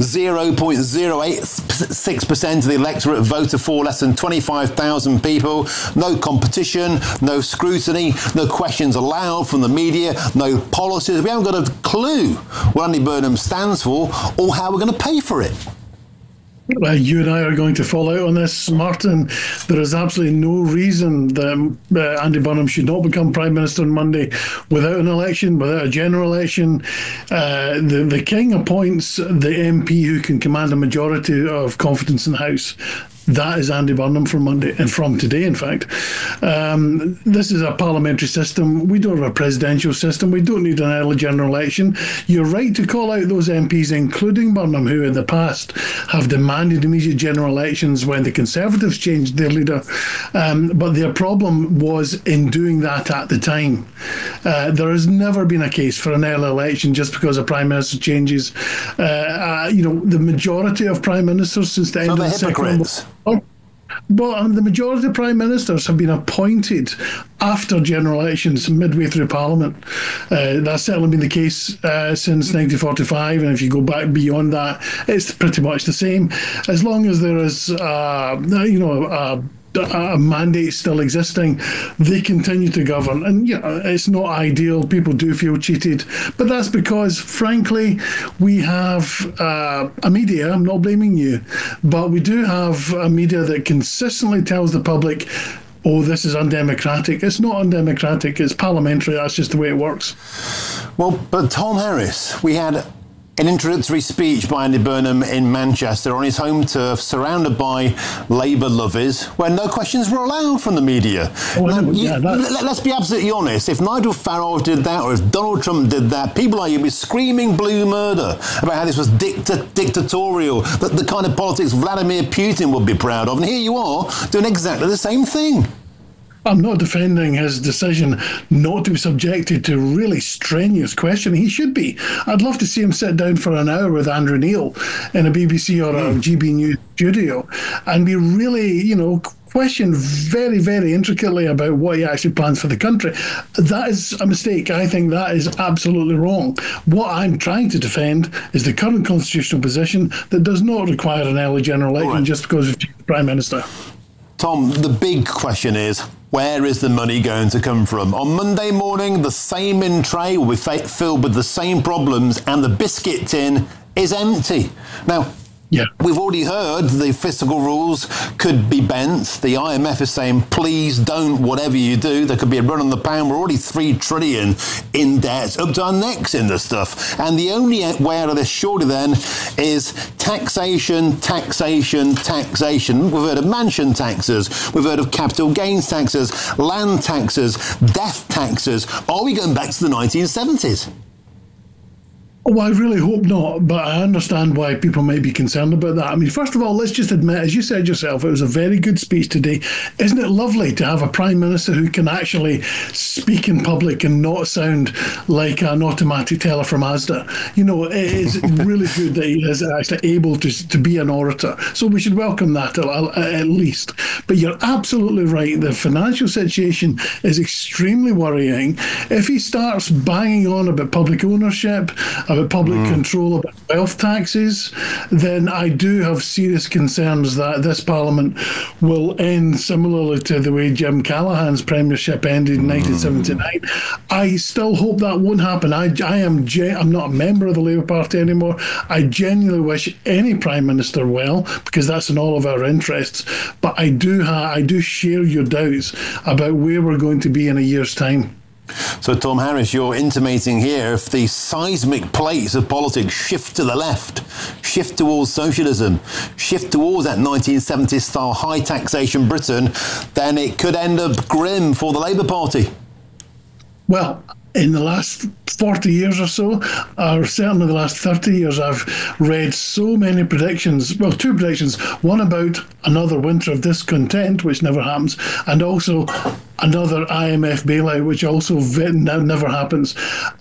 0.086% of the electorate voted for, less than 25,000 people, no competition, no scrutiny, no questions allowed from the media, no policies. We haven't got a clue what Andy Burnham stands for or how we're going to pay for it. Well, you and I are going to fall out on this, Martin. There is absolutely no reason that Andy Burnham should not become Prime Minister on Monday without an election, without a general election. The King appoints the MP who can command a majority of confidence in the House. That is Andy Burnham from Monday, and from today, in fact. This is a parliamentary system. We don't have a presidential system. We don't need an early general election. You're right to call out those MPs, including Burnham, who in the past have demanded immediate general elections when the Conservatives changed their leader. But their problem was in doing that at the time. There has never been a case for an early election just because a Prime Minister changes. The majority of Prime Ministers since the end of the Second World War. But the majority of Prime Ministers have been appointed after general elections midway through Parliament. That's certainly been the case since 1945, and if you go back beyond that, it's pretty much the same. As long as there is, a mandate still existing, they continue to govern. And it's not ideal. People do feel cheated, but that's because, frankly, we have a media. I'm not blaming you, but we do have a media that consistently tells the public, oh, this is undemocratic. It's not undemocratic. It's parliamentary. That's just the way it works. Well, but Tom Harris, we had an introductory speech by Andy Burnham in Manchester on his home turf, surrounded by Labour lovers, where no questions were allowed from the media. Let's be absolutely honest. If Nigel Farage did that, or if Donald Trump did that, people like you would be screaming blue murder about how this was dictatorial, the kind of politics Vladimir Putin would be proud of. And here you are doing exactly the same thing. I'm not defending his decision not to be subjected to really strenuous questioning. He should be. I'd love to see him sit down for an hour with Andrew Neil in a BBC or a GB News studio and be really, questioned very, very intricately about what he actually plans for the country. That is a mistake. I think that is absolutely wrong. What I'm trying to defend is the current constitutional position that does not require an early general election just because of the Prime Minister. Tom, the big question is, where is the money going to come from? On Monday morning, the same in tray will be filled with the same problems and the biscuit tin is empty. Now, we've already heard the fiscal rules could be bent. The IMF is saying, please don't, whatever you do. There could be a run on the pound. We're already $3 trillion in debt, up to our necks in this stuff. And the only way out of this, surely then, is taxation, taxation, taxation. We've heard of mansion taxes. We've heard of capital gains taxes, land taxes, death taxes. Are we going back to the 1970s? Oh, I really hope not, but I understand why people may be concerned about that. I mean, first of all, let's just admit, as you said yourself, it was a very good speech today. Isn't it lovely to have a Prime Minister who can actually speak in public and not sound like an automatic teller from Asda? You know, it is really good that he is actually able to be an orator. So we should welcome that at least. But you're absolutely right. The financial situation is extremely worrying. If he starts banging on about public ownership, about public control, about wealth taxes, then I do have serious concerns that this Parliament will end similarly to the way Jim Callaghan's premiership ended in 1979. I still hope that won't happen. I'm not a member of the Labour Party anymore. I genuinely wish any Prime Minister well, because that's in all of our interests. But I do share your doubts about where we're going to be in a year's time. So, Tom Harris, you're intimating here, if the seismic plates of politics shift to the left, shift towards socialism, shift towards that 1970s-style high taxation Britain, then it could end up grim for the Labour Party. Well, in the last 40 years or so, or certainly the last 30 years, I've read so many predictions, well, two predictions, one about another winter of discontent, which never happens, and also another IMF bailout, which also never happens.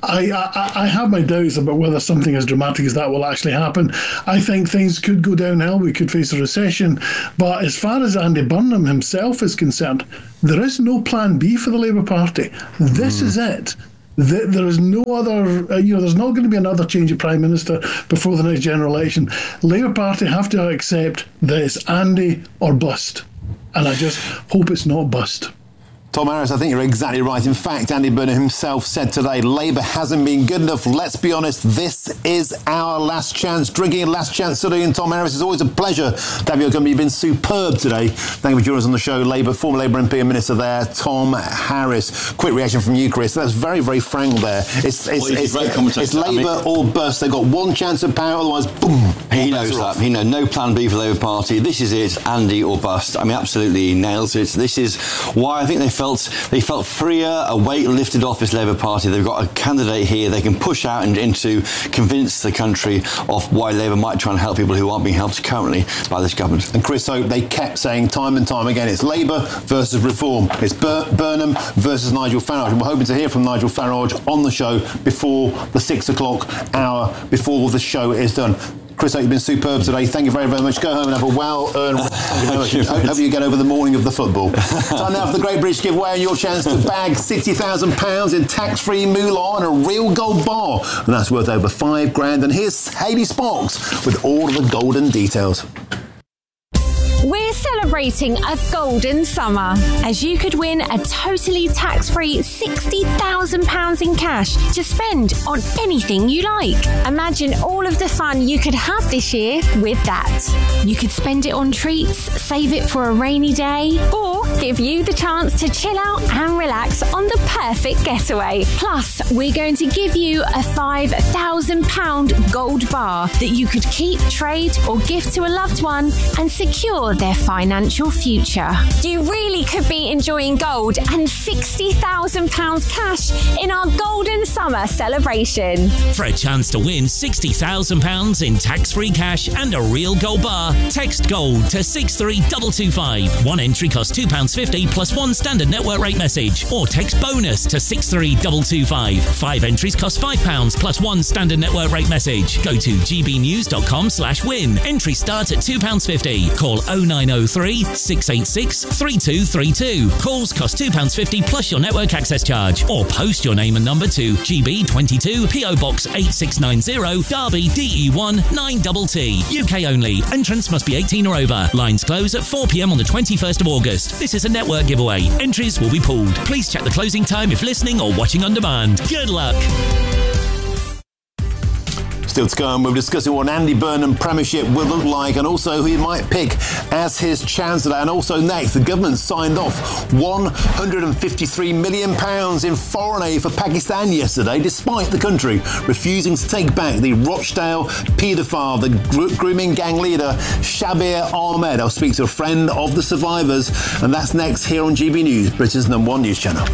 I have my doubts about whether something as dramatic as that will actually happen. I think things could go downhill, we could face a recession, but as far as Andy Burnham himself is concerned, there is no plan B for the Labour Party. This is it. There is no other, there's not going to be another change of Prime Minister before the next general election. Labour Party have to accept that it's Andy or bust. And I just hope it's not bust. Tom Harris, I think you're exactly right. In fact, Andy Burnham himself said today, Labour hasn't been good enough. Let's be honest, this is our last chance. Drinking last chance today. And Tom Harris, it's always a pleasure to have you come. You've been superb today. Thank you for joining us on the show. Former Labour MP and Minister there, Tom Harris. Quick reaction from you, Chris. That's very, very frank there. It's Labour or bust. They've got one chance of power, otherwise, boom. He knows that. He knows no plan B for the Labour Party. This is it, Andy or bust. I mean, absolutely, he nails it. This is why I think they felt freer, a weight lifted off this Labour Party. They've got a candidate here they can push out and into convince the country of why Labour might try and help people who aren't being helped currently by this government. And Chris Hope, they kept saying time and time again, it's Labour versus Reform. It's Burnham versus Nigel Farage. And we're hoping to hear from Nigel Farage on the show before the 6 o'clock hour, before the show is done. Chris, you've been superb today. Thank you very, very much. Go home and have a well-earned rest. Thank you very much. Hope you get over the morning of the football. Time now for the Great British Giveaway and your chance to bag £60,000 in tax-free moolah and a real gold bar. And that's worth over £5,000. And here's Hayley Sparks with all of the golden details. We're celebrating a golden summer, as you could win a totally tax-free £60,000 in cash to spend on anything you like. Imagine all of the fun you could have this year with that. You could spend it on treats, save it for a rainy day, or give you the chance to chill out and relax on the perfect getaway. Plus, we're going to give you a £5,000 gold bar that you could keep, trade, or gift to a loved one and secure their financial future. You really could be enjoying gold and £60,000 cash in our golden summer celebration. For a chance to win £60,000 in tax-free cash and a real gold bar, text GOLD to 63225. One entry costs £2.50 plus one standard network rate message, or text BONUS to 63225. 5 entries cost £5 plus one standard network rate message. Go to gbnews.com/win. Entries start at £2.50. Call 0903 686 3232. Calls cost £2.50 plus your network access charge, or post your name and number to GB22 PO Box 8690 Derby DE1 9TT. UK only. Entrance must be 18 or over. Lines close at 4 p.m. on the 21st of August. This is a network giveaway. Entries will be pooled. Please check the closing time if listening or watching on demand. Good luck. Still to come, we're discussing what an Andy Burnham premiership will look like and also who he might pick as his chancellor. And also next, the government signed off £153 million in foreign aid for Pakistan yesterday, despite the country refusing to take back the Rochdale paedophile, the grooming gang leader, Shabir Ahmed. I'll speak to a friend of the survivors, and that's next here on GB News, Britain's #1 news channel.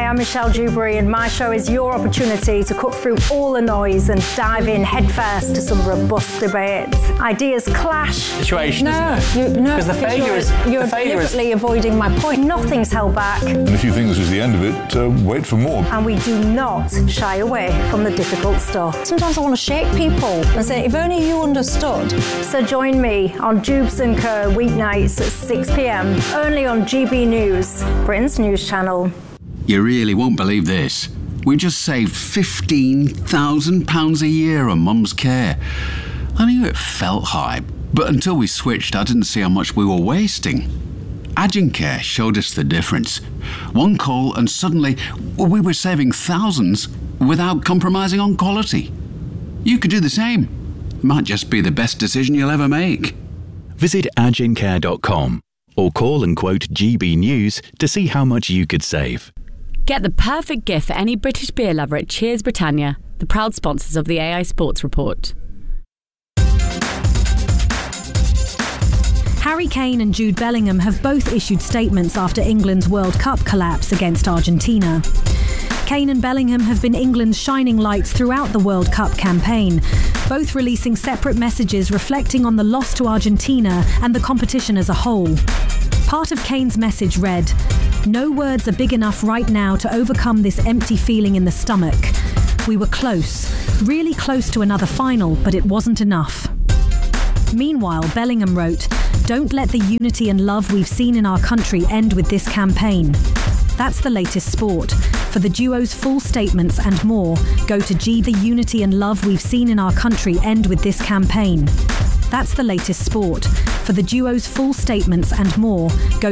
I'm Michelle Dewberry, and my show is your opportunity to cut through all the noise and dive in headfirst to some robust debates. Ideas clash. Situation, Because the failure is... You're deliberately avoiding my point. Nothing's held back. And if you think this is the end of it, wait for more. And we do not shy away from the difficult stuff. Sometimes I want to shake people and say, if only you understood. So join me on Jubes & Co. weeknights at 6 p.m, only on GB News, Britain's news channel. You really won't believe this. We just saved £15,000 a year on Mum's care. I knew it felt high, but until we switched, I didn't see how much we were wasting. Agencare showed us the difference. One call and suddenly we were saving thousands without compromising on quality. You could do the same. Might just be the best decision you'll ever make. Visit agencare.com or call and quote GB News to see how much you could save. Get the perfect gift for any British beer lover at Cheers Britannia, the proud sponsors of the AI Sports Report. Harry Kane and Jude Bellingham have both issued statements after England's World Cup collapse against Argentina. Kane and Bellingham have been England's shining lights throughout the World Cup campaign, both releasing separate messages reflecting on the loss to Argentina and the competition as a whole. Part of Kane's message read, "No words are big enough right now to overcome this empty feeling in the stomach. We were close, really close to another final, but it wasn't enough." Meanwhile, Bellingham wrote, "Don't let the unity and love we've seen in our country end with this campaign." That's the latest sport. For the duo's full statements and more, go to The unity and love we've seen in our country end with this campaign. That's the latest sport. For the duo's full statements and more, go